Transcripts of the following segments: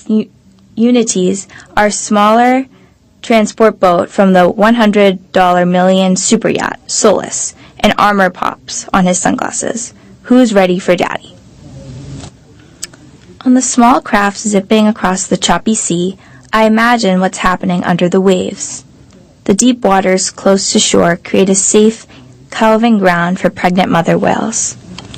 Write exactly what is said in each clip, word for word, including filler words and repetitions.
U- Unities, our smaller transport boat from the one hundred dollar million super yacht, Solus, and armor pops on his sunglasses. Who's ready for Daddy? On the small craft zipping across the choppy sea, I imagine what's happening under the waves. The deep waters close to shore create a safe, calving ground for pregnant mother whales.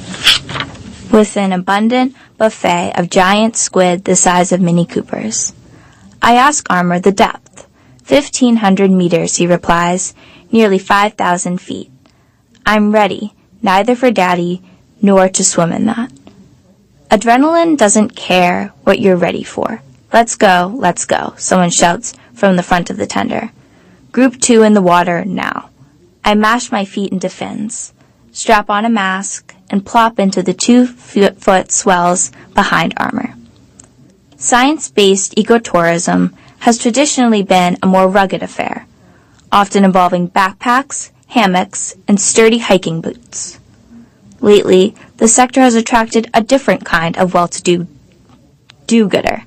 With an abundant buffet of giant squid the size of Mini Coopers. I ask Armour the depth. Fifteen hundred meters, he replies, nearly five thousand feet. I'm ready, neither for Daddy nor to swim in that. Adrenaline doesn't care what you're ready for. Let's go, let's go, someone shouts from the front of the tender. Group two in the water now. I mash my feet into fins, strap on a mask, and plop into the two-foot swells behind Armour. Science-based ecotourism has traditionally been a more rugged affair, often involving backpacks, hammocks, and sturdy hiking boots. Lately, the sector has attracted a different kind of well-to-do do-gooder.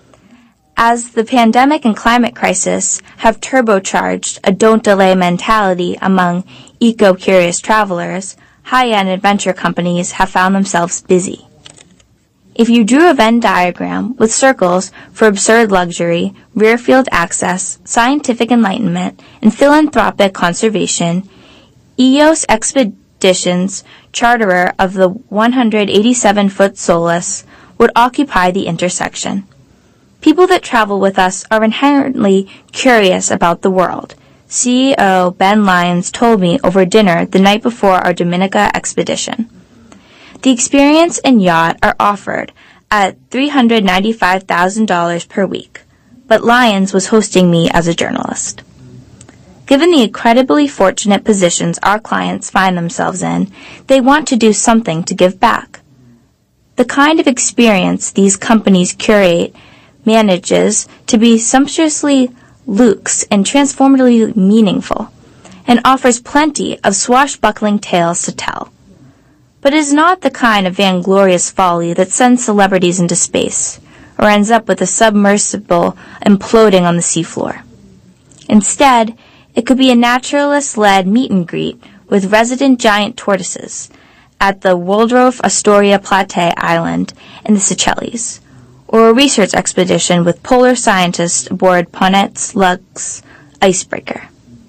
As the pandemic and climate crisis have turbocharged a don't-delay mentality among eco-curious travelers, high-end adventure companies have found themselves busy. If you drew a Venn diagram with circles for absurd luxury, rear-field access, scientific enlightenment, and philanthropic conservation, E O S Expeditions, charterer of the one hundred eighty-seven foot Solus, would occupy the intersection. People that travel with us are inherently curious about the world. C E O Ben Lyons told me over dinner the night before our Dominica expedition. The experience and yacht are offered at three hundred ninety-five thousand dollars per week, but Lyons was hosting me as a journalist. Given the incredibly fortunate positions our clients find themselves in, they want to do something to give back. The kind of experience these companies curate manages to be sumptuously luxe and transformatively meaningful, and offers plenty of swashbuckling tales to tell. But it is not the kind of vainglorious folly that sends celebrities into space, or ends up with a submersible imploding on the seafloor. Instead, it could be a naturalist-led meet and greet with resident giant tortoises at the Waldorf Astoria Plate Island in the Seychelles, or a research expedition with polar scientists aboard Ponnet's Lux icebreaker.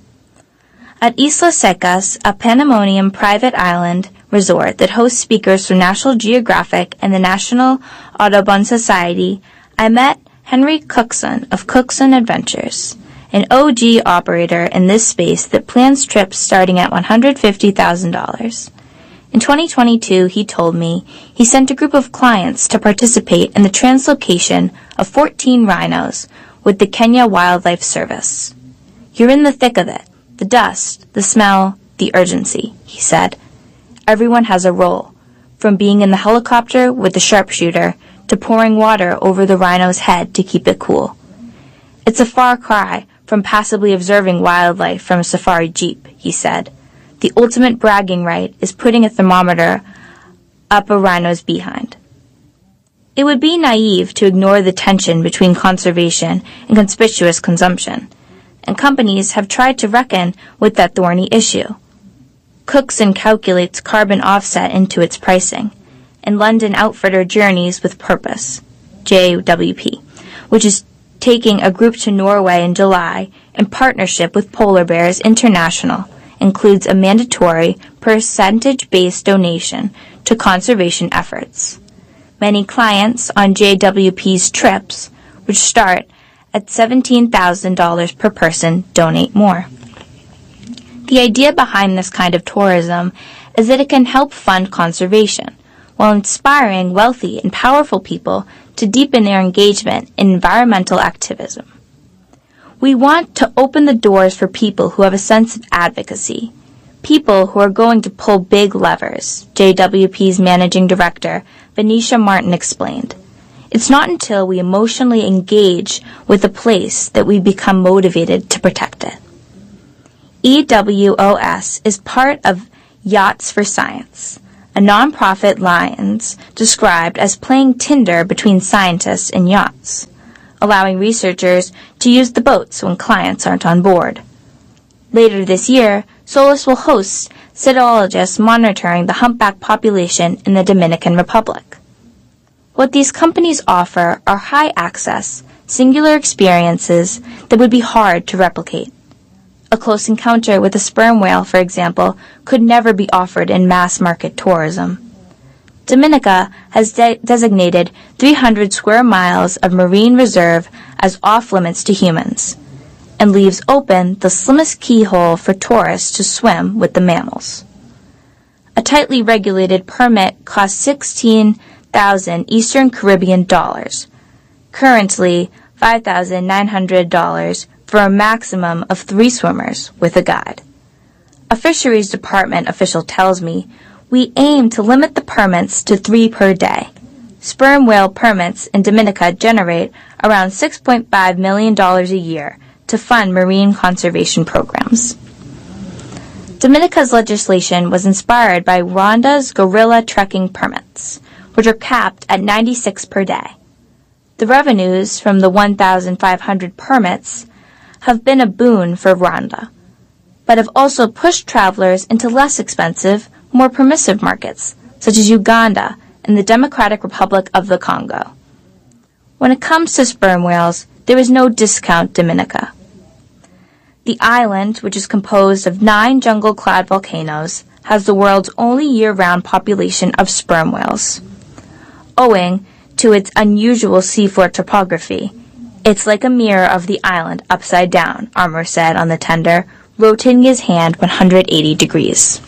At Isla Secas, a Pandemonium private island resort that hosts speakers from National Geographic and the National Audubon Society, I met Henry Cookson of Cookson Adventures, an O G operator in this space that plans trips starting at one hundred fifty thousand dollars. In twenty twenty-two, he told me he sent a group of clients to participate in the translocation of fourteen rhinos with the Kenya Wildlife Service. You're in the thick of it. The dust, the smell, the urgency, he said. Everyone has a role, from being in the helicopter with the sharpshooter to pouring water over the rhino's head to keep it cool. It's a far cry from passively observing wildlife from a safari jeep, he said. The ultimate bragging right is putting a thermometer up a rhino's behind. It would be naive to ignore the tension between conservation and conspicuous consumption, and companies have tried to reckon with that thorny issue. Cookson calculates carbon offset into its pricing, and London outfitter Journeys with Purpose, J W P, which is taking a group to Norway in July in partnership with Polar Bears International, includes a mandatory percentage-based donation to conservation efforts. Many clients on J W P's trips, which start at seventeen thousand dollars per person, donate more. The idea behind this kind of tourism is that it can help fund conservation, while inspiring wealthy and powerful people to deepen their engagement in environmental activism. We want to open the doors for people who have a sense of advocacy, people who are going to pull big levers, J W P's managing director, Venetia Martin, explained. It's not until we emotionally engage with a place that we become motivated to protect it. E W O S is part of Yachts for Science, a nonprofit Lyons described as playing Tinder between scientists and yachts. allowing researchers to use the boats when clients aren't on board. Later this year, Solis will host cytologists monitoring the humpback population in the Dominican Republic. What these companies offer are high-access, singular experiences that would be hard to replicate. A close encounter with a sperm whale, for example, could never be offered in mass-market tourism. Dominica has de- designated three hundred square miles of marine reserve as off-limits to humans, and leaves open the slimmest keyhole for tourists to swim with the mammals. A tightly regulated permit costs sixteen thousand Eastern Caribbean dollars, currently five thousand nine hundred dollars for a maximum of three swimmers with a guide. A fisheries department official tells me, "We aim to limit the permits to three per day." Sperm whale permits in Dominica generate around six point five million dollars a year to fund marine conservation programs. Dominica's legislation was inspired by Rwanda's gorilla trekking permits, which are capped at ninety-six per day. The revenues from the one thousand five hundred permits have been a boon for Rwanda, but have also pushed travelers into less expensive, more permissive markets, such as Uganda and the Democratic Republic of the Congo. When it comes to sperm whales, there is no discount Dominica. The island, which is composed of nine jungle-clad volcanoes, has the world's only year-round population of sperm whales. Owing to its unusual seafloor topography, it's like a mirror of the island upside down, Armour said on the tender, rotating his hand one hundred eighty degrees.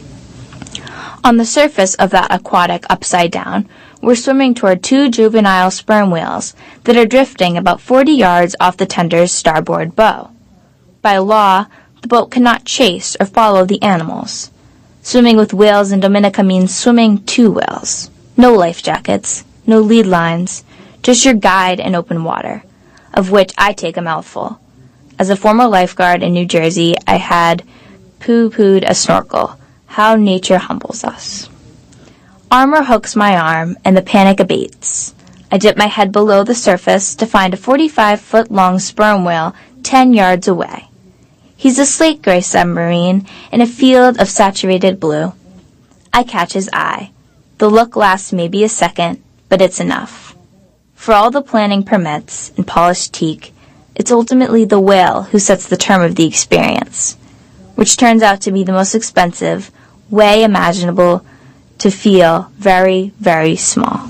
On the surface of that aquatic upside down, we're swimming toward two juvenile sperm whales that are drifting about forty yards off the tender's starboard bow. By law, the boat cannot chase or follow the animals. Swimming with whales in Dominica means swimming to whales. No life jackets, no lead lines, just your guide and open water, of which I take a mouthful. As a former lifeguard in New Jersey, I had poo-pooed a snorkel. How nature humbles us. Armour hooks my arm, and the panic abates. I dip my head below the surface to find a forty-five-foot-long sperm whale ten yards away. He's a slate-gray submarine in a field of saturated blue. I catch his eye. The look lasts maybe a second, but it's enough. For all the planning permits and polished teak, it's ultimately the whale who sets the term of the experience, which turns out to be the most expensive way imaginable to feel very, very small.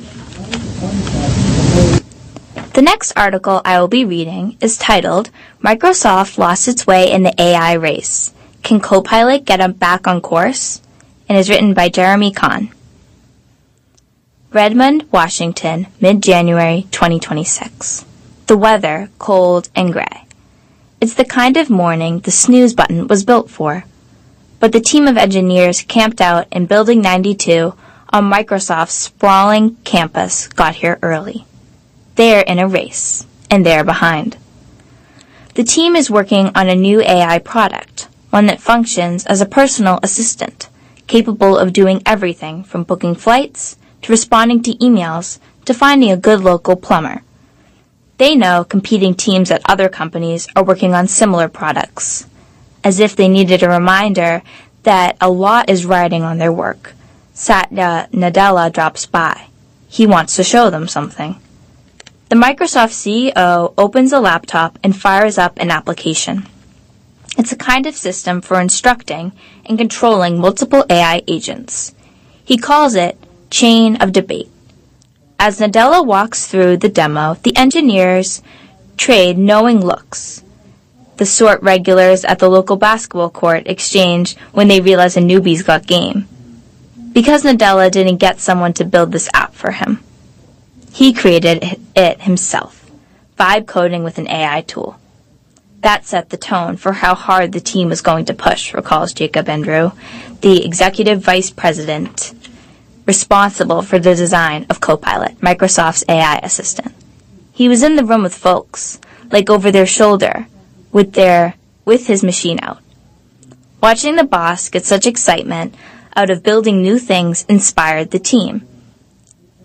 The next article I will be reading is titled, Microsoft Lost Its Way in the A I Race. Can Copilot Get It Back on Course? And is written by Jeremy Kahn. Redmond, Washington, mid-January twenty twenty-six. The weather, cold and gray. It's the kind of morning the snooze button was built for. But the team of engineers camped out in Building ninety-two on Microsoft's sprawling campus got here early. They're in a race, and they're behind. The team is working on a new A I product, one that functions as a personal assistant, capable of doing everything from booking flights to responding to emails to finding a good local plumber. They know competing teams at other companies are working on similar products, as if they needed a reminder that a lot is riding on their work. Satya Nadella drops by. He wants to show them something. The Microsoft C E O opens a laptop and fires up an application. It's a kind of system for instructing and controlling multiple A I agents. He calls it Chain of Debate. As Nadella walks through the demo, the engineers trade knowing looks, the sort regulars at the local basketball court exchange when they realize a newbie's got game. Because Nadella didn't get someone to build this app for him. He created it himself, vibe coding with an A I tool. That set the tone for how hard the team was going to push, recalls Jacob Andrew, the executive vice president responsible for the design of Copilot, Microsoft's A I assistant. He was in the room with folks, like over their shoulder, with their with his machine out. Watching the boss get such excitement out of building new things inspired the team.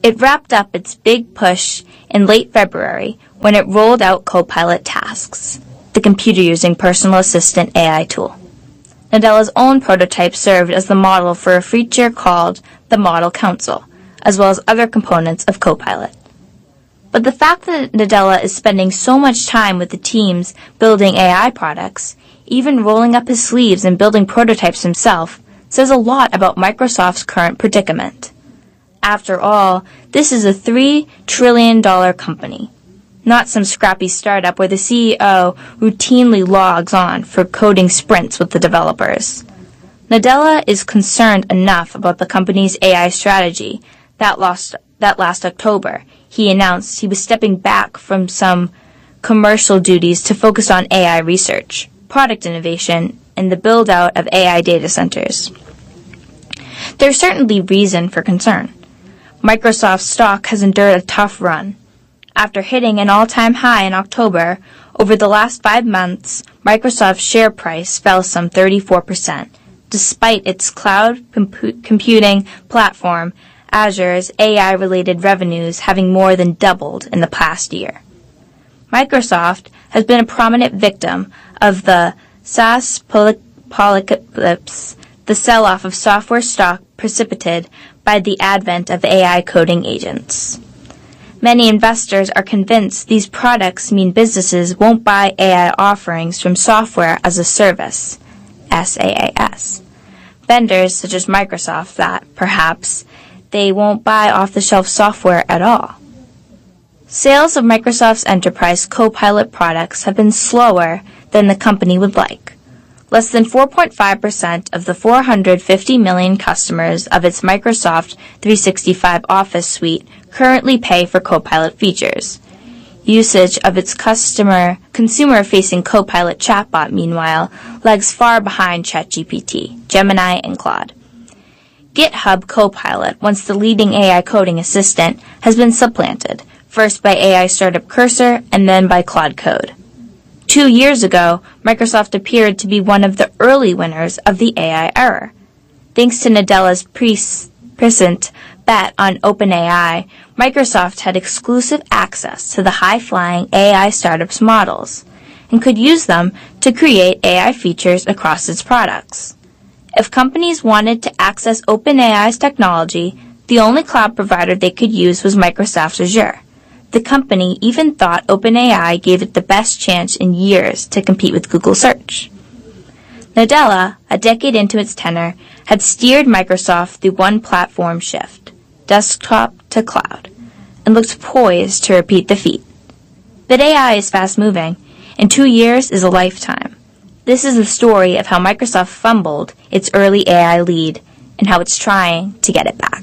It wrapped up its big push in late February when it rolled out Copilot Tasks, the computer-using personal assistant A I tool. Nadella's own prototype served as the model for a feature called the Model Council, as well as other components of Copilot. But the fact that Nadella is spending so much time with the teams building A I products, even rolling up his sleeves and building prototypes himself, says a lot about Microsoft's current predicament. After all, this is a three trillion dollars company, not some scrappy startup where the C E O routinely logs on for coding sprints with the developers. Nadella is concerned enough about the company's A I strategy that last, that last October he announced he was stepping back from some commercial duties to focus on A I research, product innovation, and the build-out of A I data centers. There's certainly reason for concern. Microsoft's stock has endured a tough run. After hitting an all-time high in October, over the last five months, Microsoft's share price fell some thirty-four percent, despite its cloud compu- computing platform, Azure's A I-related revenues having more than doubled in the past year. Microsoft has been a prominent victim of the SaaS polycalypse, the sell-off of software stock precipitated by the advent of A I coding agents. Many investors are convinced these products mean businesses won't buy A I offerings from software as a service, SaaS. Vendors such as Microsoft that, perhaps, they won't buy off-the-shelf software at all. Sales of Microsoft's enterprise Copilot products have been slower than the company would like. Less than four point five percent of the four hundred fifty million customers of its Microsoft three sixty-five Office suite currently pay for Copilot features. Usage of its customer consumer-facing Copilot chatbot, meanwhile, lags far behind ChatGPT, Gemini, and Claude. GitHub Copilot, once the leading A I coding assistant, has been supplanted, first by A I startup Cursor and then by Claude Code. Two years ago, Microsoft appeared to be one of the early winners of the A I era. Thanks to Nadella's prescient bet on OpenAI, Microsoft had exclusive access to the high-flying A I startups' models and could use them to create A I features across its products. If companies wanted to access OpenAI's technology, the only cloud provider they could use was Microsoft's Azure. The company even thought OpenAI gave it the best chance in years to compete with Google Search. Nadella, a decade into its tenure, had steered Microsoft through one platform shift, desktop to cloud, and looked poised to repeat the feat. But A I is fast-moving, and two years is a lifetime. This is the story of how Microsoft fumbled its early A I lead and how it's trying to get it back.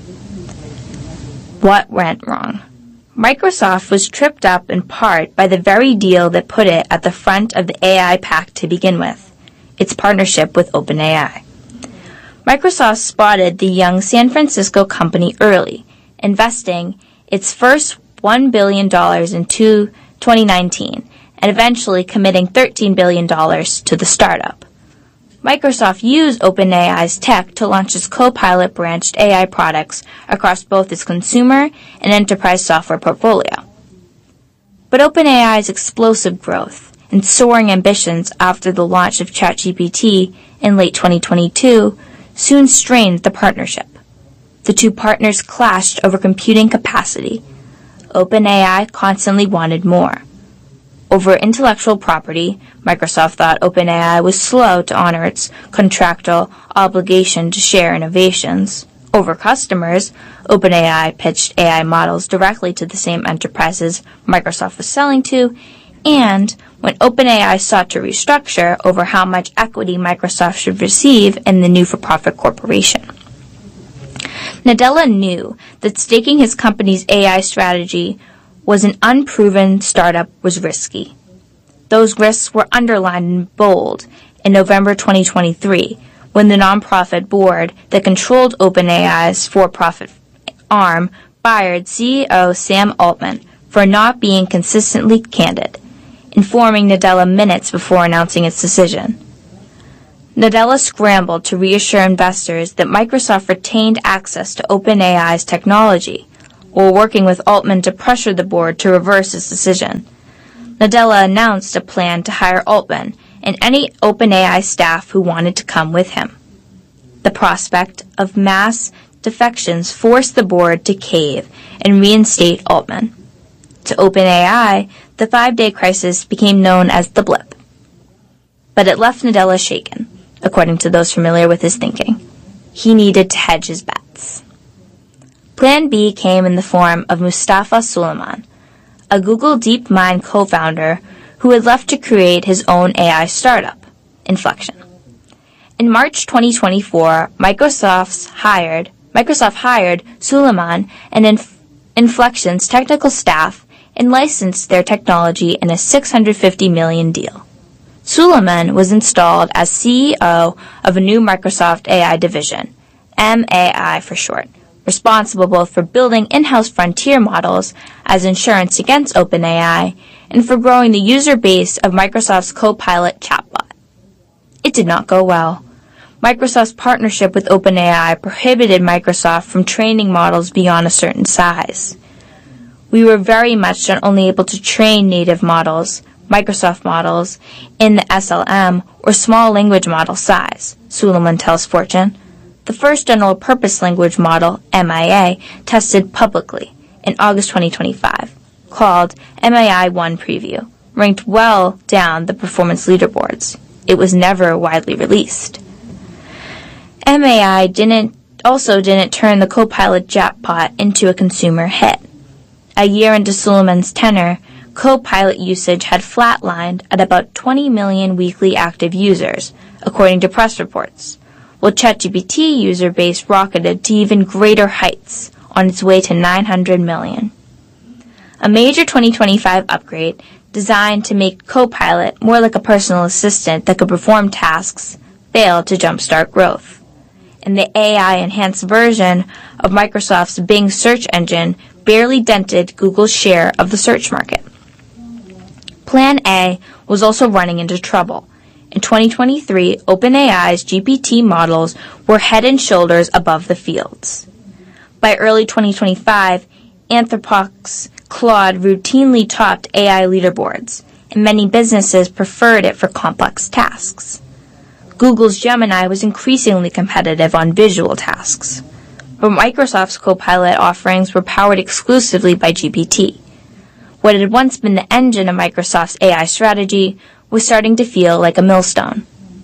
What went wrong? Microsoft was tripped up in part by the very deal that put it at the front of the A I pack to begin with, its partnership with OpenAI. Microsoft spotted the young San Francisco company early, investing its first one billion dollars in twenty nineteen, and eventually committing thirteen billion dollars to the startup. Microsoft used OpenAI's tech to launch its Copilot branched A I products across both its consumer and enterprise software portfolio. But OpenAI's explosive growth and soaring ambitions after the launch of ChatGPT in late twenty twenty-two soon strained the partnership. The two partners clashed over computing capacity. OpenAI constantly wanted more. Over intellectual property, Microsoft thought OpenAI was slow to honor its contractual obligation to share innovations. Over customers, OpenAI pitched A I models directly to the same enterprises Microsoft was selling to, and when OpenAI sought to restructure over how much equity Microsoft should receive in the new for-profit corporation. Nadella knew that staking his company's A I strategy was an unproven startup was risky. Those risks were underlined in bold in November twenty twenty-three when the nonprofit board that controlled OpenAI's for-profit arm fired C E O Sam Altman for not being consistently candid, informing Nadella minutes before announcing its decision. Nadella scrambled to reassure investors that Microsoft retained access to OpenAI's technology, while working with Altman to pressure the board to reverse his decision. Nadella announced a plan to hire Altman and any OpenAI staff who wanted to come with him. The prospect of mass defections forced the board to cave and reinstate Altman. To OpenAI, the five-day crisis became known as the blip. But it left Nadella shaken, according to those familiar with his thinking. He needed to hedge his bets. Plan B came in the form of Mustafa Suleyman, a Google DeepMind co-founder who had left to create his own A I startup, Inflection. In March twenty twenty-four, Microsoft's hired, Microsoft hired Suleyman and Inf- Inflection's technical staff and licensed their technology in a six hundred fifty million dollars deal. Suleyman was installed as C E O of a new Microsoft A I division, M A I for short, responsible both for building in-house frontier models as insurance against OpenAI and for growing the user base of Microsoft's Copilot chatbot. It did not go well. Microsoft's partnership with OpenAI prohibited Microsoft from training models beyond a certain size. We were very much not only able to train native models, Microsoft models, in the S L M or small language model size, Suleyman tells Fortune. The first general-purpose language model, M I A, tested publicly in August twenty twenty-five, called M A I one Preview, ranked well down the performance leaderboards. It was never widely released. M A I didn't also didn't turn the Copilot chatbot into a consumer hit. A year into Suleyman's tenure, Copilot usage had flatlined at about twenty million weekly active users, according to press reports, while ChatGPT user base rocketed to even greater heights on its way to nine hundred million. A major twenty twenty-five upgrade designed to make Copilot more like a personal assistant that could perform tasks failed to jumpstart growth, and the A I-enhanced version of Microsoft's Bing search engine barely dented Google's share of the search market. Plan A was also running into trouble. In twenty twenty-three, OpenAI's G P T models were head and shoulders above the fields. By early twenty twenty-five, Anthropic's Claude routinely topped A I leaderboards, and many businesses preferred it for complex tasks. Google's Gemini was increasingly competitive on visual tasks, but Microsoft's Copilot offerings were powered exclusively by G P T. What had once been the engine of Microsoft's A I strategy was starting to feel like a millstone.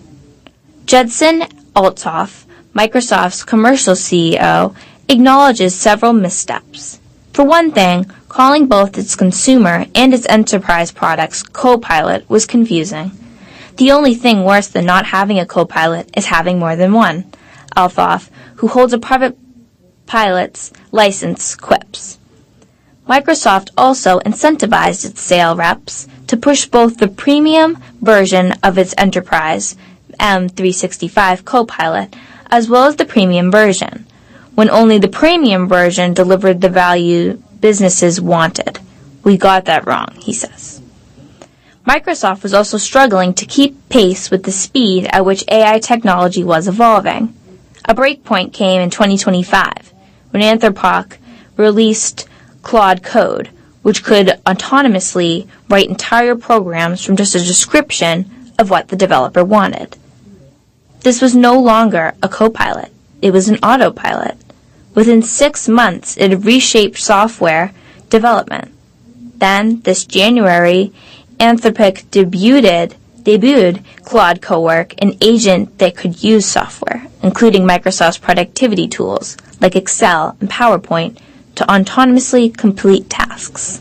Judson Althoff, Microsoft's commercial C E O, acknowledges several missteps. For one thing, calling both its consumer and its enterprise products Copilot was confusing. The only thing worse than not having a Copilot is having more than one, Althoff, who holds a private pilot's license, quips. Microsoft also incentivized its sales reps to push both the premium version of its enterprise M three sixty-five Copilot as well as the premium version, when only the premium version delivered the value businesses wanted. We got that wrong, he says. Microsoft was also struggling to keep pace with the speed at which A I technology was evolving. A breakpoint came in twenty twenty-five, when Anthropic released Claude Code, which could autonomously write entire programs from just a description of what the developer wanted. This was no longer a copilot. It was an autopilot. Within six months, it had reshaped software development. Then, this January, Anthropic debuted, debuted Claude Cowork, an agent that could use software, including Microsoft's productivity tools like Excel and PowerPoint, to autonomously complete tasks.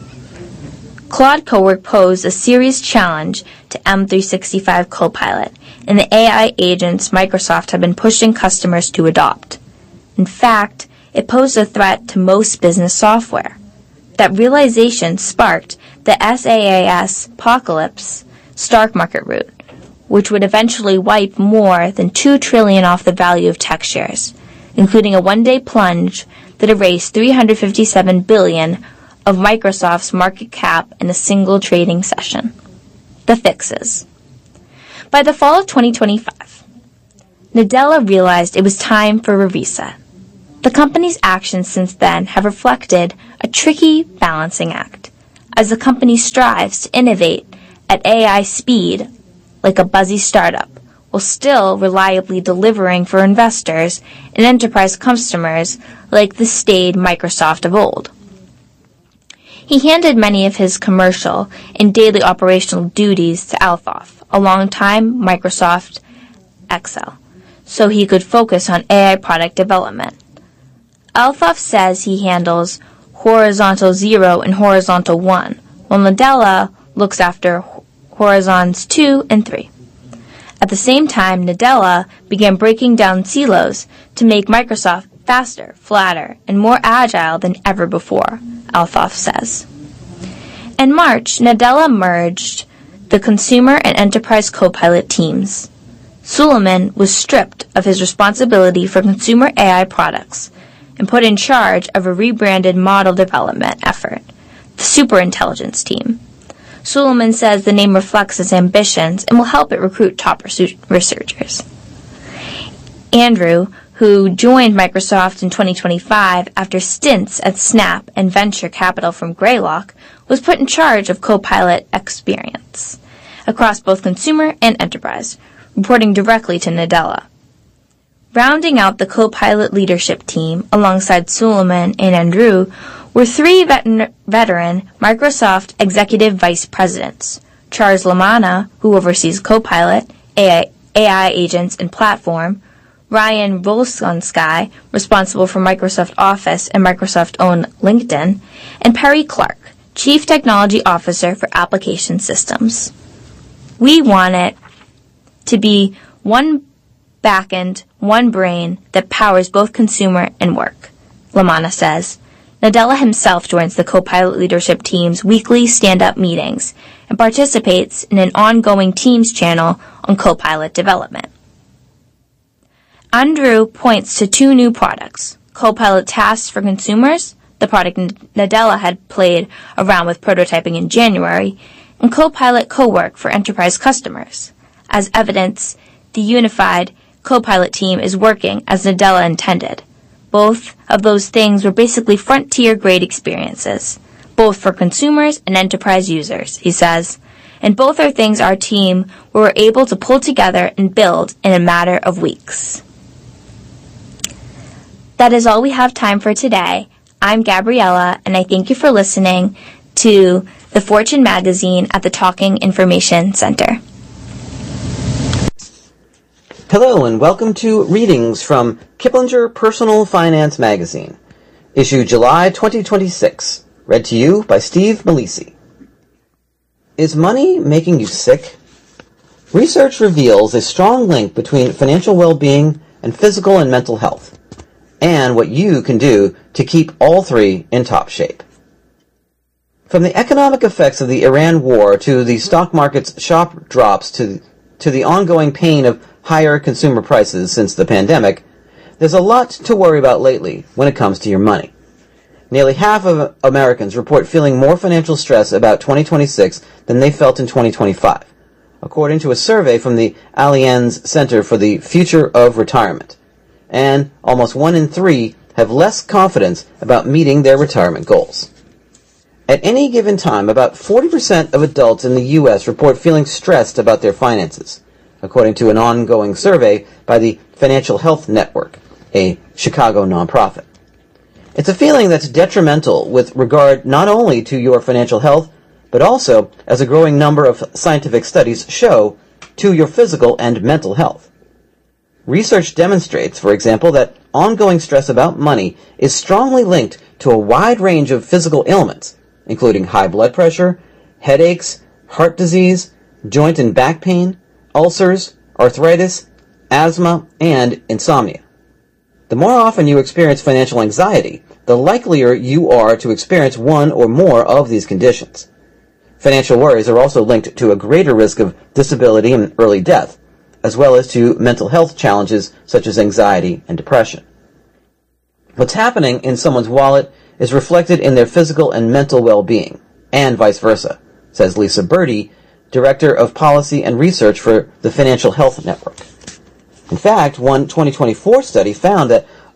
Claude Cowork posed a serious challenge to M three sixty-five Copilot and the A I agents Microsoft had been pushing customers to adopt. In fact, it posed a threat to most business software. That realization sparked the SaaS apocalypse stock market route, which would eventually wipe more than two trillion dollars off the value of tech shares, including a one-day plunge that erased three hundred fifty-seven billion dollars of Microsoft's market cap in a single trading session. The fixes. By the fall of twenty twenty-five, Nadella realized it was time for a reset. The company's actions since then have reflected a tricky balancing act, as the company strives to innovate at A I speed like a buzzy startup, while still reliably delivering for investors and enterprise customers like the staid Microsoft of old. He handed many of his commercial and daily operational duties to Althoff, a long-time Microsoft Excel, so he could focus on A I product development. Althoff says he handles horizontal zero and horizontal one, while Nadella looks after horizons two and three. At the same time, Nadella began breaking down silos to make Microsoft faster, flatter, and more agile than ever before, Althoff says. In March, Nadella merged the consumer and enterprise Copilot teams. Suleiman was stripped of his responsibility for consumer A I products and put in charge of a rebranded model development effort, the Superintelligence team. Suleiman says the name reflects his ambitions and will help it recruit top researchers. Andrew, who joined Microsoft in twenty twenty-five after stints at Snap and venture capital from Greylock, was put in charge of Copilot experience across both consumer and enterprise, reporting directly to Nadella. Rounding out the Copilot leadership team alongside Suleiman and Andrew were three vet- veteran Microsoft executive vice presidents, Charles Lamanna, who oversees Copilot, A I, A I agents and platform, Ryan Wolfsky, responsible for Microsoft Office and Microsoft-owned LinkedIn, and Perry Clark, Chief Technology Officer for Application Systems. We want it to be one backend, one brain that powers both consumer and work, Lamanna says. Nadella himself joins the Copilot leadership team's weekly stand-up meetings and participates in an ongoing Teams channel on Copilot development. Andrew points to two new products, Copilot Tasks for consumers, the product Nadella had played around with prototyping in January, and Copilot Cowork for enterprise customers. As evidence, the unified Copilot team is working as Nadella intended. Both of those things were basically frontier-grade experiences, both for consumers and enterprise users, he says. And both are things our team were able to pull together and build in a matter of weeks. That is all we have time for today. I'm Gabriella, and I thank you for listening to the Fortune Magazine at the Talking Information Center. Hello and welcome to Readings from Kiplinger Personal Finance Magazine, issue July twenty twenty-six, read to you by Steve Malisi. Is money making you sick? Research reveals a strong link between financial well-being and physical and mental health, and what you can do to keep all three in top shape. From the economic effects of the Iran war to the stock market's sharp drops to, to the ongoing pain of higher consumer prices since the pandemic, there's a lot to worry about lately when it comes to your money. Nearly half of Americans report feeling more financial stress about twenty twenty-six than they felt in twenty twenty-five, according to a survey from the Allianz Center for the Future of Retirement. And almost one in three have less confidence about meeting their retirement goals. At any given time, about forty percent of adults in the U S report feeling stressed about their finances, according to an ongoing survey by the Financial Health Network, a Chicago nonprofit. It's a feeling that's detrimental with regard not only to your financial health, but also, as a growing number of scientific studies show, to your physical and mental health. Research demonstrates, for example, that ongoing stress about money is strongly linked to a wide range of physical ailments, including high blood pressure, headaches, heart disease, joint and back pain, ulcers, arthritis, asthma, and insomnia. The more often you experience financial anxiety, the likelier you are to experience one or more of these conditions. Financial worries are also linked to a greater risk of disability and early death, as well as to mental health challenges such as anxiety and depression. What's happening in someone's wallet is reflected in their physical and mental well-being, and vice versa, says Lisa Birdie, Director of Policy and Research for the Financial Health Network. In fact, one twenty twenty-four study found that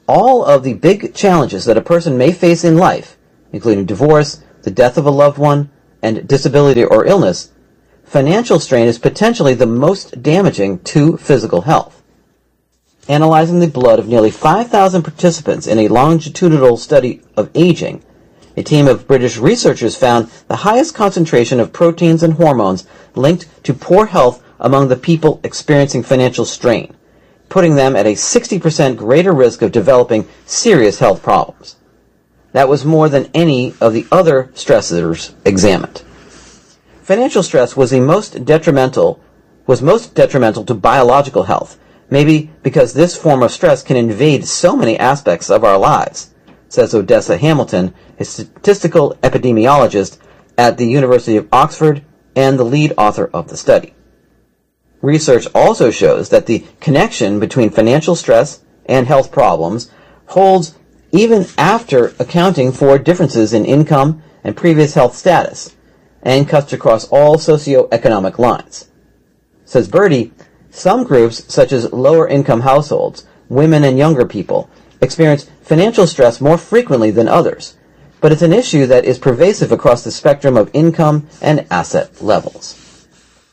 all of the big challenges that a person may face in life, including divorce, the death of a loved one, and disability or illness, financial strain is potentially the most damaging to physical health. Analyzing the blood of nearly five thousand participants in a longitudinal study of aging, a team of British researchers found the highest concentration of proteins and hormones linked to poor health among the people experiencing financial strain, putting them at a sixty percent greater risk of developing serious health problems. That was more than any of the other stressors examined. Financial stress was the most detrimental, was most detrimental to biological health, maybe because this form of stress can invade so many aspects of our lives, says Odessa Hamilton, a statistical epidemiologist at the University of Oxford and the lead author of the study. Research also shows that the connection between financial stress and health problems holds even after accounting for differences in income and previous health status, and cuts across all socioeconomic lines. Says Birdie, some groups, such as lower-income households, women and younger people, experience financial stress more frequently than others, but it's an issue that is pervasive across the spectrum of income and asset levels.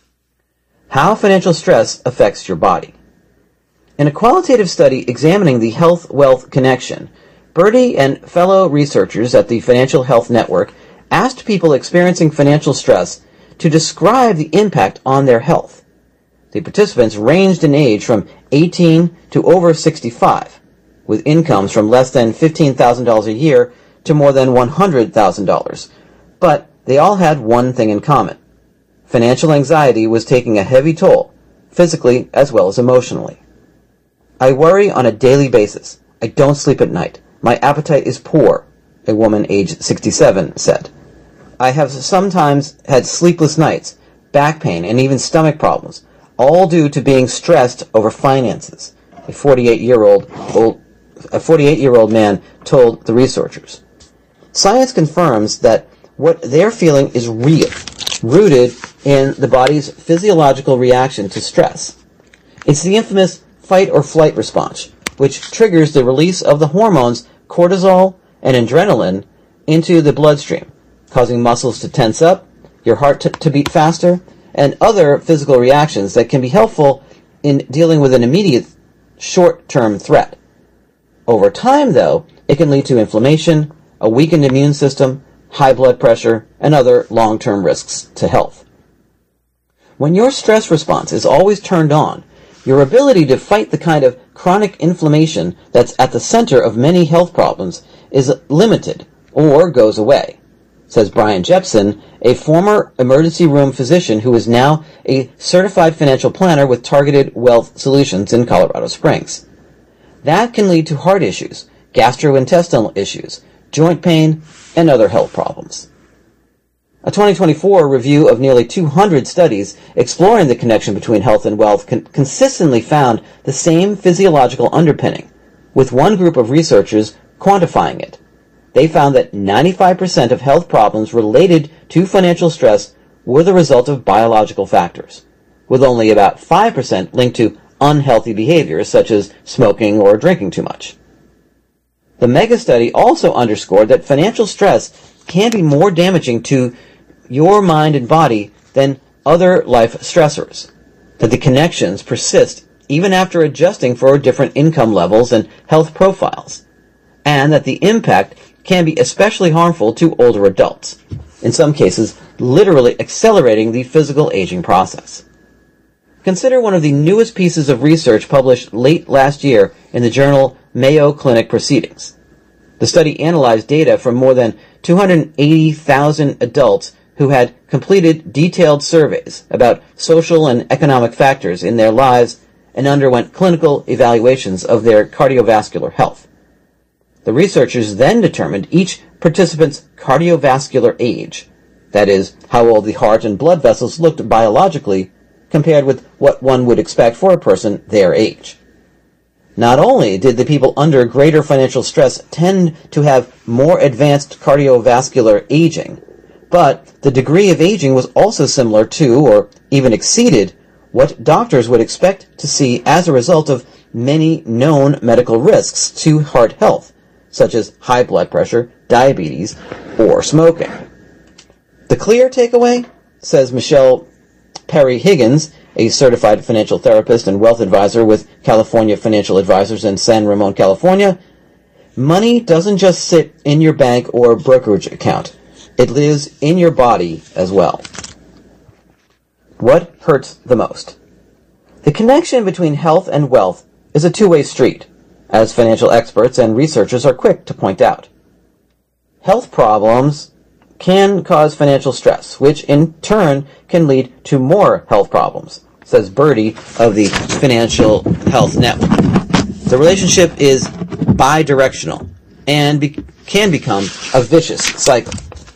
How financial stress affects your body. In a qualitative study examining the health-wealth connection, Birdie and fellow researchers at the Financial Health Network asked people experiencing financial stress to describe the impact on their health. The participants ranged in age from eighteen to over sixty-five, with incomes from less than fifteen thousand dollars a year to more than one hundred thousand dollars. But they all had one thing in common. Financial anxiety was taking a heavy toll, physically as well as emotionally. I worry on a daily basis. I don't sleep at night. My appetite is poor, a woman aged sixty-seven said. I have sometimes had sleepless nights, back pain, and even stomach problems, all due to being stressed over finances, a forty-eight-year-old old, a forty-eight-year-old man told the researchers. Science confirms that what they're feeling is real, rooted in the body's physiological reaction to stress. It's the infamous fight or flight response, which triggers the release of the hormones cortisol and adrenaline into the bloodstream, causing muscles to tense up, your heart to, to beat faster, and other physical reactions that can be helpful in dealing with an immediate short-term threat. Over time, though, it can lead to inflammation, a weakened immune system, high blood pressure, and other long-term risks to health. When your stress response is always turned on, your ability to fight the kind of chronic inflammation that's at the center of many health problems is limited or goes away, says Brian Jepson, a former emergency room physician who is now a certified financial planner with Targeted Wealth Solutions in Colorado Springs. That can lead to heart issues, gastrointestinal issues, joint pain, and other health problems. A twenty twenty-four review of nearly two hundred studies exploring the connection between health and wealth con- consistently found the same physiological underpinning, with one group of researchers quantifying it. They found that ninety-five percent of health problems related to financial stress were the result of biological factors, with only about five percent linked to unhealthy behaviors such as smoking or drinking too much. The mega-study also underscored that financial stress can be more damaging to your mind and body than other life stressors, that the connections persist even after adjusting for different income levels and health profiles, and that the impact can be especially harmful to older adults, in some cases literally accelerating the physical aging process. Consider one of the newest pieces of research published late last year in the journal Mayo Clinic Proceedings. The study analyzed data from more than two hundred eighty thousand adults who had completed detailed surveys about social and economic factors in their lives and underwent clinical evaluations of their cardiovascular health. The researchers then determined each participant's cardiovascular age, that is, how old the heart and blood vessels looked biologically, compared with what one would expect for a person their age. Not only did the people under greater financial stress tend to have more advanced cardiovascular aging, but the degree of aging was also similar to, or even exceeded, what doctors would expect to see as a result of many known medical risks to heart health, such as high blood pressure, diabetes, or smoking. The clear takeaway, says Michelle Perry Higgins, a certified financial therapist and wealth advisor with California Financial Advisors in San Ramon, California, money doesn't just sit in your bank or brokerage account. It lives in your body as well. What hurts the most? The connection between health and wealth is a two-way street, as financial experts and researchers are quick to point out. Health problems can cause financial stress, which in turn can lead to more health problems, says Birdie of the Financial Health Network. The relationship is bidirectional and be- can become a vicious cycle.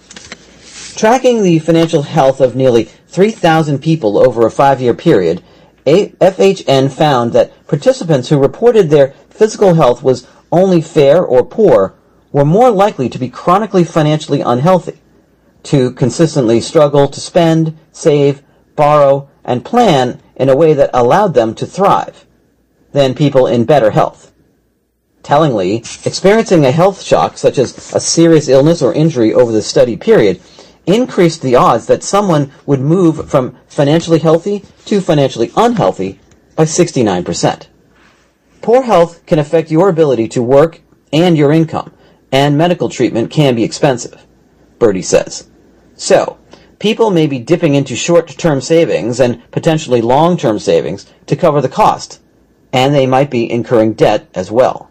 Tracking the financial health of nearly three thousand people over a five-year period, F H N found that participants who reported their physical health was only fair or poor were more likely to be chronically financially unhealthy, to consistently struggle to spend, save, borrow, and plan in a way that allowed them to thrive, than people in better health. Tellingly, experiencing a health shock such as a serious illness or injury over the study period increased the odds that someone would move from financially healthy to financially unhealthy by sixty-nine percent. Poor health can affect your ability to work and your income, and medical treatment can be expensive, Birdie says. So, people may be dipping into short-term savings and potentially long-term savings to cover the cost, and they might be incurring debt as well.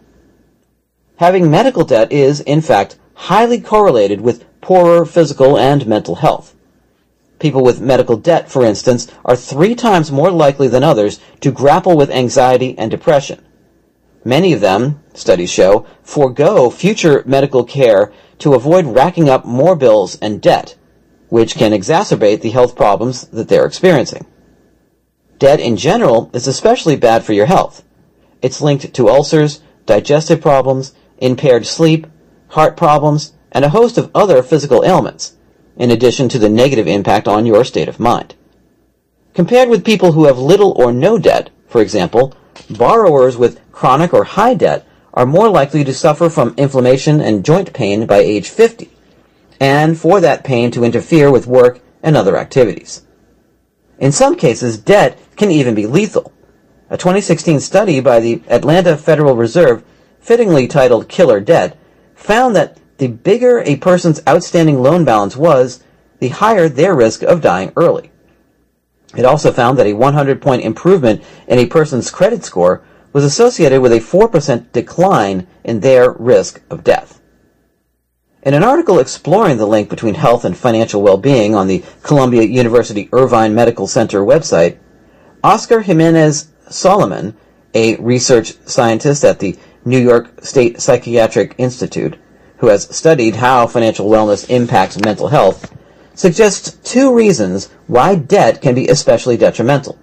Having medical debt is, in fact, highly correlated with poorer physical and mental health. People with medical debt, for instance, are three times more likely than others to grapple with anxiety and depression. Many of them, studies show, forego future medical care to avoid racking up more bills and debt, which can exacerbate the health problems that they're experiencing. Debt in general is especially bad for your health. It's linked to ulcers, digestive problems, impaired sleep, heart problems, and a host of other physical ailments, in addition to the negative impact on your state of mind. Compared with people who have little or no debt, for example, borrowers with chronic or high debt are more likely to suffer from inflammation and joint pain by age fifty, and for that pain to interfere with work and other activities. In some cases, debt can even be lethal. A twenty sixteen study by the Atlanta Federal Reserve, fittingly titled Killer Debt, found that the bigger a person's outstanding loan balance was, the higher their risk of dying early. It also found that a one hundred point improvement in a person's credit score was associated with a four percent decline in their risk of death. In an article exploring the link between health and financial well-being on the Columbia University Irvine Medical Center website, Oscar Jimenez Solomon, a research scientist at the New York State Psychiatric Institute, who has studied how financial wellness impacts mental health, suggests two reasons why debt can be especially detrimental.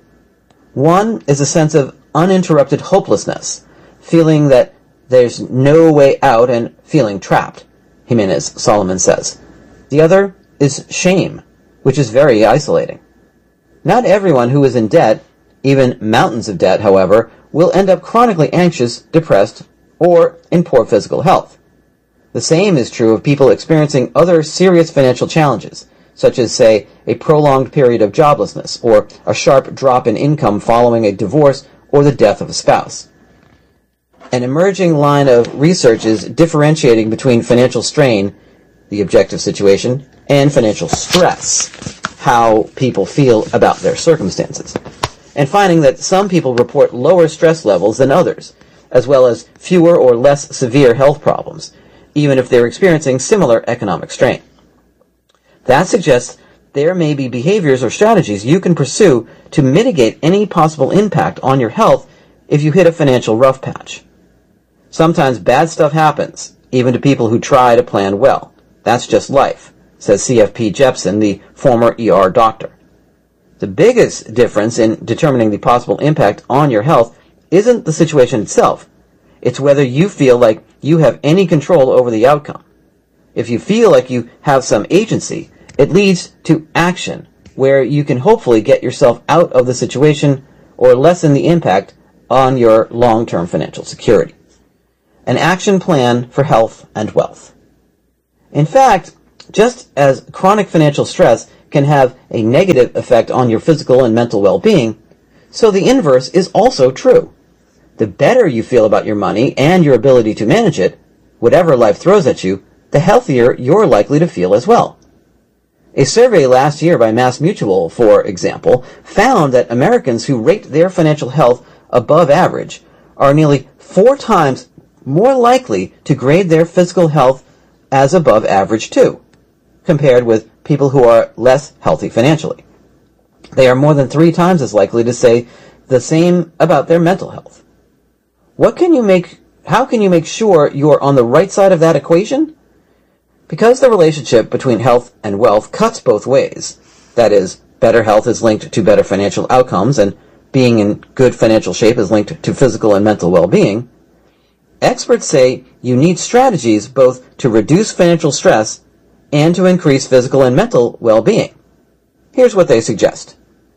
One is a sense of uninterrupted hopelessness, feeling that there's no way out and feeling trapped, Jimenez Solomon says. The other is shame, which is very isolating. Not everyone who is in debt, even mountains of debt, however, will end up chronically anxious, depressed, or in poor physical health. The same is true of people experiencing other serious financial challenges, such as, say, a prolonged period of joblessness or a sharp drop in income following a divorce or the death of a spouse. An emerging line of research is differentiating between financial strain, the objective situation, and financial stress, how people feel about their circumstances, and finding that some people report lower stress levels than others, as well as fewer or less severe health problems, even if they're experiencing similar economic strain. That suggests there may be behaviors or strategies you can pursue to mitigate any possible impact on your health if you hit a financial rough patch. Sometimes bad stuff happens, even to people who try to plan well. That's just life, says C F P Jepson, the former E R doctor. The biggest difference in determining the possible impact on your health isn't the situation itself. It's whether you feel like you have any control over the outcome. If you feel like you have some agency, it leads to action, where you can hopefully get yourself out of the situation or lessen the impact on your long-term financial security. An action plan for health and wealth. In fact, just as chronic financial stress can have a negative effect on your physical and mental well-being, so the inverse is also true. The better you feel about your money and your ability to manage it, whatever life throws at you, the healthier you're likely to feel as well. A survey last year by MassMutual, for example, found that Americans who rate their financial health above average are nearly four times more likely to grade their physical health as above average too, compared with people who are less healthy financially. They are more than three times as likely to say the same about their mental health. What can you make, how can you make sure you're on the right side of that equation? Because the relationship between health and wealth cuts both ways, that is, better health is linked to better financial outcomes and being in good financial shape is linked to physical and mental well-being, experts say you need strategies both to reduce financial stress and to increase physical and mental well-being. Here's what they suggest.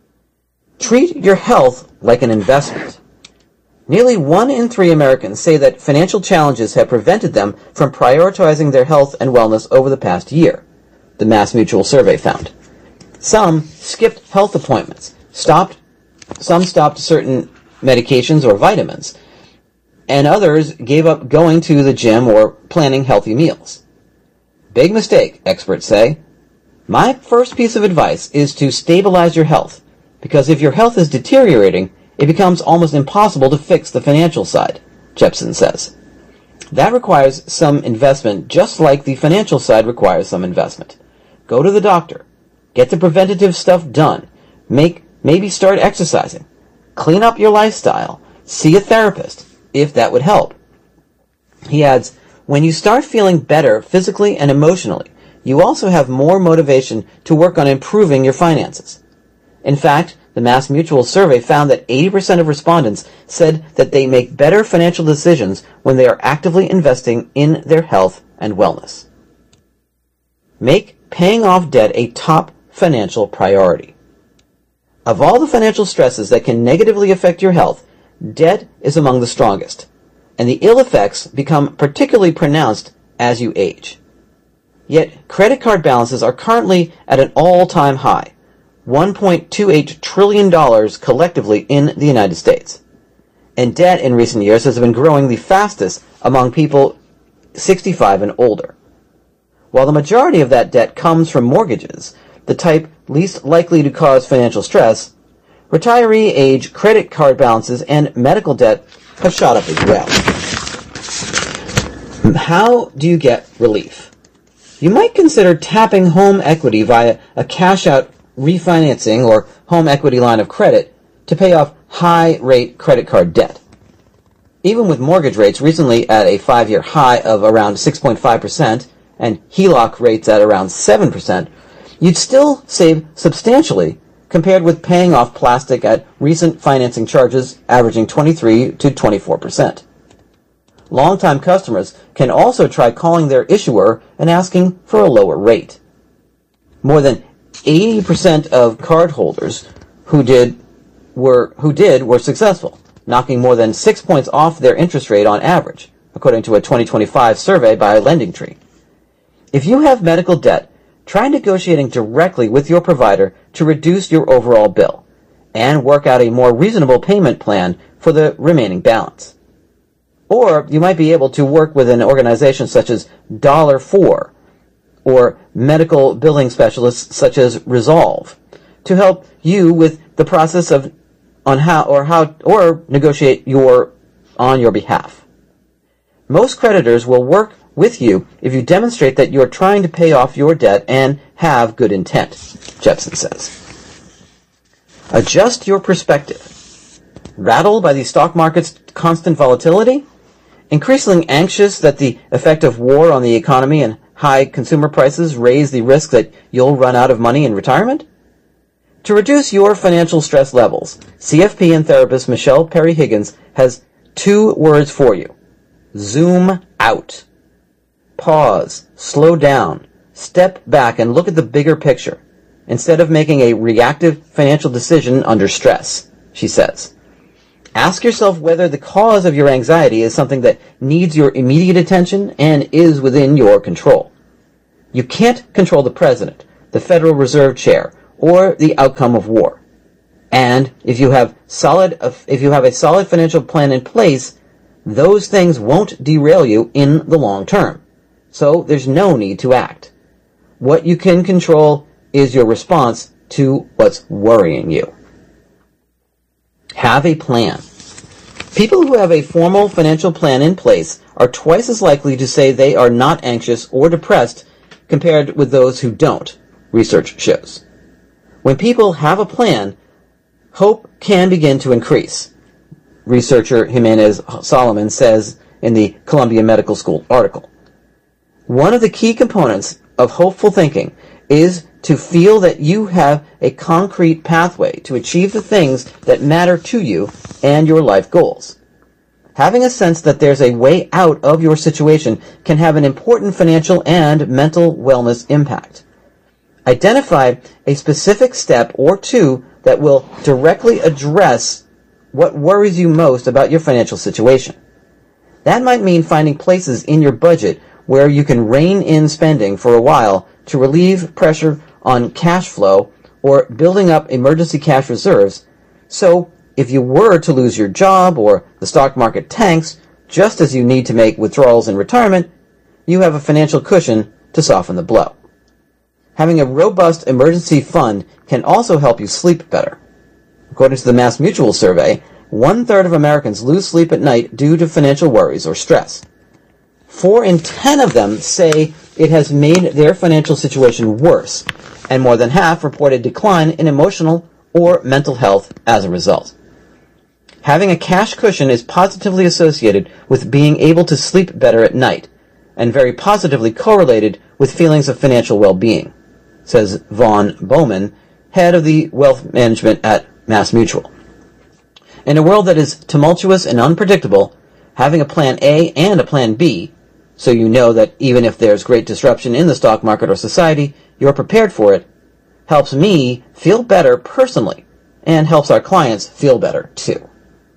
Treat your health like an investment. Nearly one in three Americans say that financial challenges have prevented them from prioritizing their health and wellness over the past year, the MassMutual survey found. Some skipped health appointments, stopped, some stopped certain medications or vitamins, and others gave up going to the gym or planning healthy meals. Big mistake, experts say. My first piece of advice is to stabilize your health, because if your health is deteriorating, it becomes almost impossible to fix the financial side, Jepsen says. That requires some investment, just like the financial side requires some investment. Go to the doctor. Get the preventative stuff done. Make, maybe start exercising. Clean up your lifestyle. See a therapist, if that would help. He adds, when you start feeling better physically and emotionally, you also have more motivation to work on improving your finances. In fact, the MassMutual survey found that eighty percent of respondents said that they make better financial decisions when they are actively investing in their health and wellness. Make paying off debt a top financial priority. Of all the financial stresses that can negatively affect your health, debt is among the strongest, and the ill effects become particularly pronounced as you age. Yet, credit card balances are currently at an all-time high, one point two eight trillion dollars collectively in the United States. And debt in recent years has been growing the fastest among people sixty-five and older. While the majority of that debt comes from mortgages, the type least likely to cause financial stress, retiree age credit card balances and medical debt have shot up as well. How do you get relief? You might consider tapping home equity via a cash-out refinancing or home equity line of credit to pay off high-rate credit card debt. Even with mortgage rates recently at a five-year high of around six point five percent and H E L O C rates at around seven percent, you'd still save substantially compared with paying off plastic at recent financing charges averaging twenty-three to twenty-four percent. Longtime customers can also try calling their issuer and asking for a lower rate. More than eighty percent of cardholders who did were who did were successful, knocking more than six points off their interest rate on average, according to a twenty twenty-five survey by LendingTree. If you have medical debt, try negotiating directly with your provider to reduce your overall bill, and work out a more reasonable payment plan for the remaining balance. Or you might be able to work with an organization such as Dollar four, or medical billing specialists such as Resolve, to help you with the process of on how or how or negotiate your on your behalf. Most creditors will work with you if you demonstrate that you're trying to pay off your debt and have good intent, Jepsen says. Adjust your perspective. Rattled by the stock market's constant volatility? Increasingly anxious that the effect of war on the economy and high consumer prices raise the risk that you'll run out of money in retirement? To reduce your financial stress levels, C F P and therapist Michelle Perry Higgins has two words for you. Zoom out. Pause, slow down, step back and look at the bigger picture, instead of making a reactive financial decision under stress, she says. Ask yourself whether the cause of your anxiety is something that needs your immediate attention and is within your control. You can't control the president, the Federal Reserve Chair, or the outcome of war. And if you have solid, if you have a solid financial plan in place, those things won't derail you in the long term. So there's no need to act. What you can control is your response to what's worrying you. Have a plan. People who have a formal financial plan in place are twice as likely to say they are not anxious or depressed compared with those who don't, research shows. When people have a plan, hope can begin to increase. Researcher Jimenez Solomon says in the Columbia Medical School article. One of the key components of hopeful thinking is to feel that you have a concrete pathway to achieve the things that matter to you and your life goals. Having a sense that there's a way out of your situation can have an important financial and mental wellness impact. Identify a specific step or two that will directly address what worries you most about your financial situation. That might mean finding places in your budget where you can rein in spending for a while to relieve pressure on cash flow or building up emergency cash reserves. So if you were to lose your job or the stock market tanks, just as you need to make withdrawals in retirement, you have a financial cushion to soften the blow. Having a robust emergency fund can also help you sleep better. According to the MassMutual survey, one-third of Americans lose sleep at night due to financial worries or stress. Four in ten of them say it has made their financial situation worse, and more than half report a decline in emotional or mental health as a result. Having a cash cushion is positively associated with being able to sleep better at night, and very positively correlated with feelings of financial well-being, says Vaughn Bowman, head of the wealth management at MassMutual. In a world that is tumultuous and unpredictable, having a plan A and a plan B, so you know that even if there's great disruption in the stock market or society, you're prepared for it, helps me feel better personally, and helps our clients feel better too.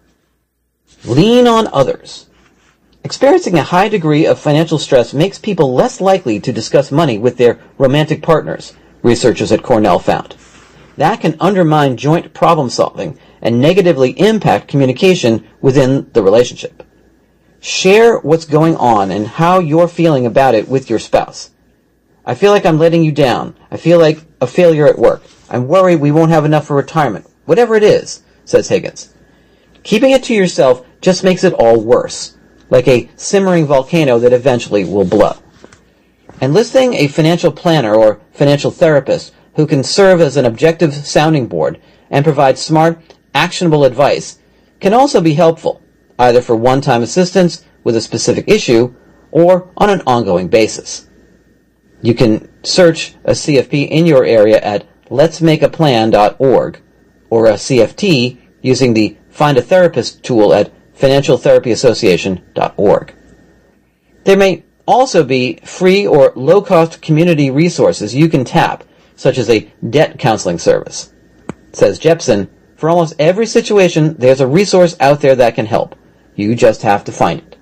Lean on others. Experiencing a high degree of financial stress makes people less likely to discuss money with their romantic partners, researchers at Cornell found. That can undermine joint problem solving and negatively impact communication within the relationship. Share what's going on and how you're feeling about it with your spouse. I feel like I'm letting you down. I feel like a failure at work. I'm worried we won't have enough for retirement. Whatever it is, says Higgins. Keeping it to yourself just makes it all worse, like a simmering volcano that eventually will blow. Enlisting a financial planner or financial therapist who can serve as an objective sounding board and provide smart, actionable advice can also be helpful, either for one-time assistance with a specific issue or on an ongoing basis. You can search a C F P in your area at lets make a plan dot org or a C F T using the Find a Therapist tool at financial therapy association dot org. There may also be free or low-cost community resources you can tap, such as a debt counseling service. Says Jepson, for almost every situation, there's a resource out there that can help. You just have to find it.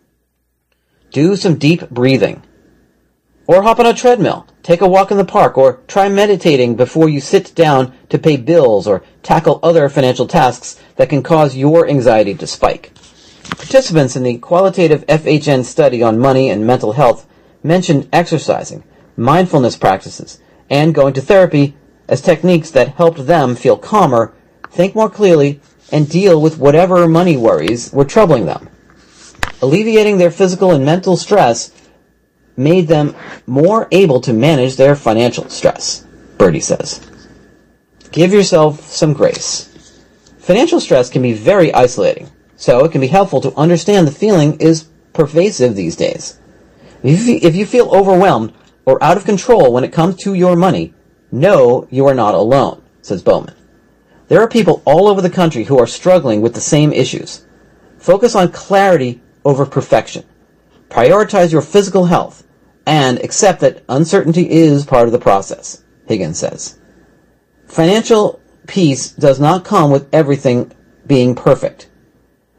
Do some deep breathing. Or hop on a treadmill, take a walk in the park, or try meditating before you sit down to pay bills or tackle other financial tasks that can cause your anxiety to spike. Participants in the qualitative F H N study on money and mental health mentioned exercising, mindfulness practices, and going to therapy as techniques that helped them feel calmer, think more clearly, and deal with whatever money worries were troubling them. Alleviating their physical and mental stress made them more able to manage their financial stress, Birdie says. Give yourself some grace. Financial stress can be very isolating, so it can be helpful to understand the feeling is pervasive these days. If you feel overwhelmed or out of control when it comes to your money, know you are not alone, says Bowman. There are people all over the country who are struggling with the same issues. Focus on clarity over perfection. Prioritize your physical health and accept that uncertainty is part of the process, Higgins says. Financial peace does not come with everything being perfect.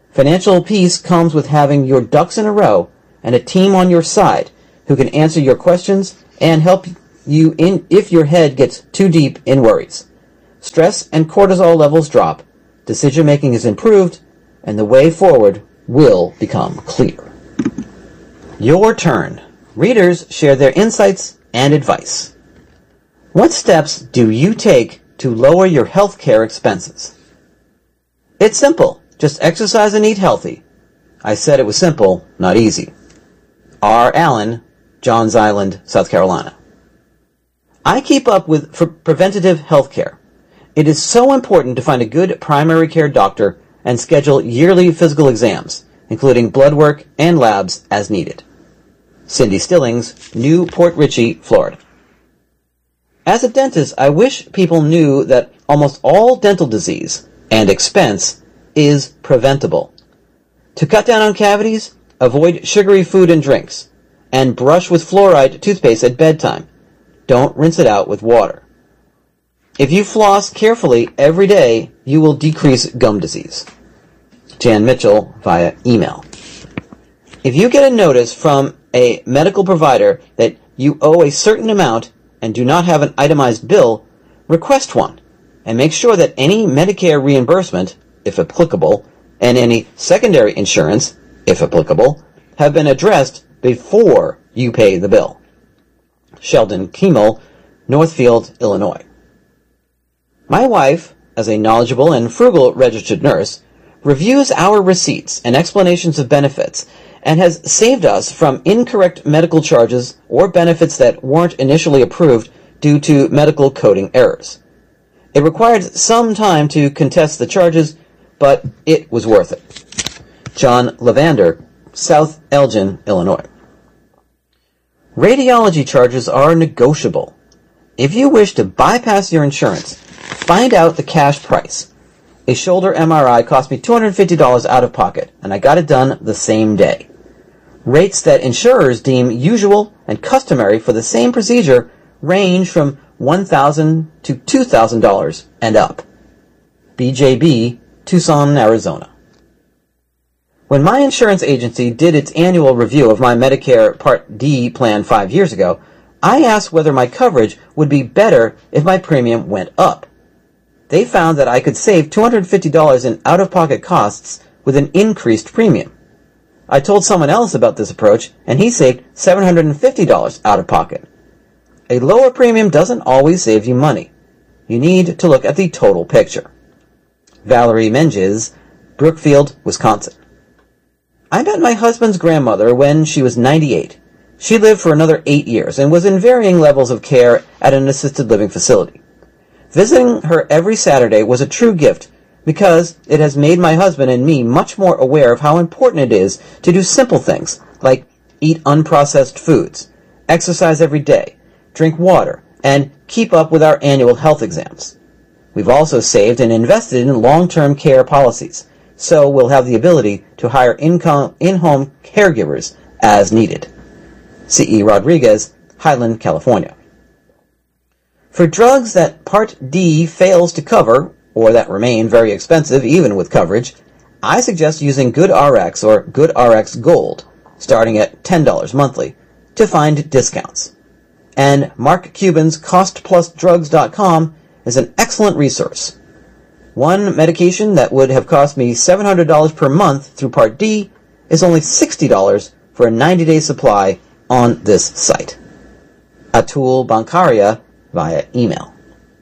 Financial peace comes with having your ducks in a row and a team on your side who can answer your questions and help you in if your head gets too deep in worries. Stress and cortisol levels drop, decision-making is improved, and the way forward will become clear. Your turn. Readers share their insights and advice. What steps do you take to lower your healthcare expenses? It's simple. Just exercise and eat healthy. I said it was simple, not easy. R. Allen, Johns Island, South Carolina. I keep up with for preventative health care. It is so important to find a good primary care doctor and schedule yearly physical exams, including blood work and labs as needed. Cindy Stillings, New Port Richey, Florida. As a dentist, I wish people knew that almost all dental disease and expense is preventable. To cut down on cavities, avoid sugary food and drinks, and brush with fluoride toothpaste at bedtime. Don't rinse it out with water. If you floss carefully every day, you will decrease gum disease. Jan Mitchell via email. If you get a notice from a medical provider that you owe a certain amount and do not have an itemized bill, request one, and make sure that any Medicare reimbursement, if applicable, and any secondary insurance, if applicable, have been addressed before you pay the bill. Sheldon Kimmel, Northfield, Illinois. My wife, as a knowledgeable and frugal registered nurse, reviews our receipts and explanations of benefits and has saved us from incorrect medical charges or benefits that weren't initially approved due to medical coding errors. It required some time to contest the charges, but it was worth it. John Lavander, South Elgin, Illinois. Radiology charges are negotiable. If you wish to bypass your insurance, find out the cash price. A shoulder M R I cost me two hundred fifty dollars out of pocket, and I got it done the same day. Rates that insurers deem usual and customary for the same procedure range from one thousand dollars to two thousand dollars and up. B J B, Tucson, Arizona. When my insurance agency did its annual review of my Medicare Part D plan five years ago, I asked whether my coverage would be better if my premium went up. They found that I could save two hundred fifty dollars in out-of-pocket costs with an increased premium. I told someone else about this approach, and he saved seven hundred fifty dollars out of pocket. A lower premium doesn't always save you money. You need to look at the total picture. Valerie Menges, Brookfield, Wisconsin. I met my husband's grandmother when she was ninety-eight. She lived for another eight years and was in varying levels of care at an assisted living facility. Visiting her every Saturday was a true gift because it has made my husband and me much more aware of how important it is to do simple things like eat unprocessed foods, exercise every day, drink water, and keep up with our annual health exams. We've also saved and invested in long-term care policies, so we'll have the ability to hire income, in-home caregivers as needed. C E Rodriguez, Highland, California. For drugs that Part D fails to cover, or that remain very expensive even with coverage, I suggest using GoodRx or GoodRx Gold, starting at ten dollars monthly, to find discounts. And Mark Cuban's cost plus drugs dot com is an excellent resource. One medication that would have cost me seven hundred dollars per month through Part D is only sixty dollars for a ninety-day supply on this site. Atul Bankaria via email.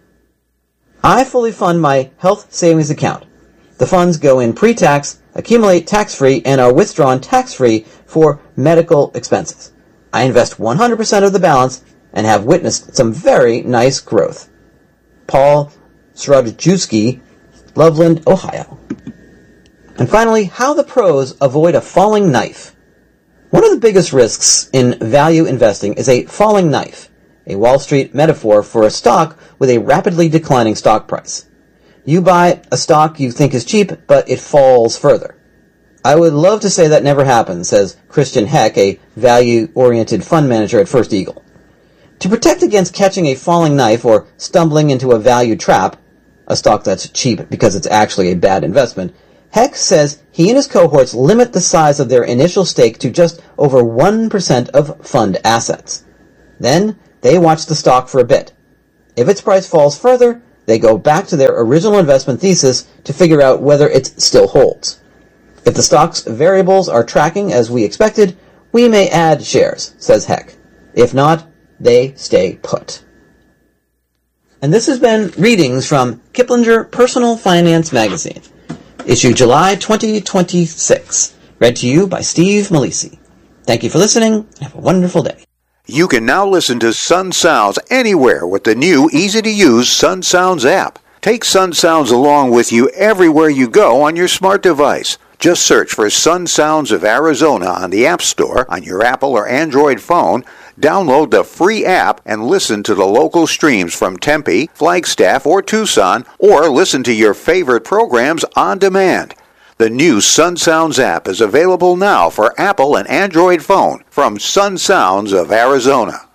I fully fund my health savings account. The funds go in pre-tax, accumulate tax-free, and are withdrawn tax-free for medical expenses. I invest one hundred percent of the balance and have witnessed some very nice growth. Paul Srodjewski, Loveland, Ohio. And finally, how the pros avoid a falling knife. One of the biggest risks in value investing is a falling knife, a Wall Street metaphor for a stock with a rapidly declining stock price. You buy a stock you think is cheap, but it falls further. I would love to say that never happens, says Christian Heck, a value-oriented fund manager at First Eagle. To protect against catching a falling knife or stumbling into a value trap, a stock that's cheap because it's actually a bad investment, Heck says he and his cohorts limit the size of their initial stake to just over one percent of fund assets. Then, they watch the stock for a bit. If its price falls further, they go back to their original investment thesis to figure out whether it still holds. If the stock's variables are tracking as we expected, we may add shares, says Heck. If not, they stay put. And this has been Readings from Kiplinger Personal Finance Magazine, issue July twenty twenty-six, read to you by Steve Malisi. Thank you for listening, and have a wonderful day. You can now listen to Sun Sounds anywhere with the new, easy-to-use Sun Sounds app. Take Sun Sounds along with you everywhere you go on your smart device. Just search for Sun Sounds of Arizona on the App Store on your Apple or Android phone, download the free app, and listen to the local streams from Tempe, Flagstaff, or Tucson, or listen to your favorite programs on demand. The new Sun Sounds app is available now for Apple and Android phone from Sun Sounds of Arizona.